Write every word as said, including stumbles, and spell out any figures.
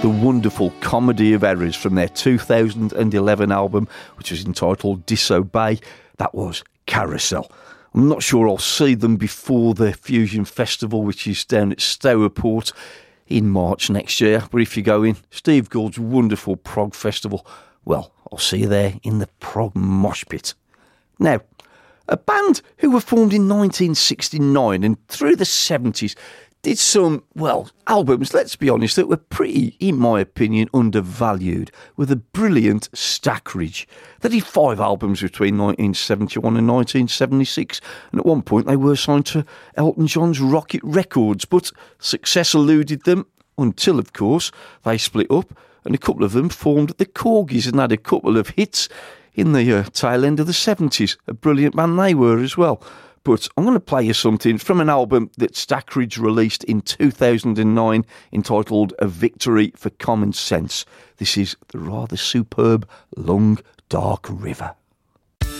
the wonderful Comedy of Errors from their two thousand eleven album, which was entitled Disobey. That was Carousel. I'm not sure I'll see them before the Fusion Festival, which is down at Stourport in March next year. But if you're going, Steve Gould's wonderful prog festival, well, I'll see you there in the prog mosh pit. Now, a band who were formed in nineteen sixty-nine and through the seventies did some, well, albums, let's be honest, that were pretty, in my opinion, undervalued, with a brilliant Stackridge. They did five albums between nineteen seventy-one and nineteen seventy-six, and at one point they were signed to Elton John's Rocket Records, but success eluded them until, of course, they split up, and a couple of them formed the Corgis and had a couple of hits in the uh, tail end of the seventies. A brilliant band they were as well. But I'm going to play you something from an album that Stackridge released in two thousand nine entitled A Victory for Common Sense. This is the rather superb Long Dark River.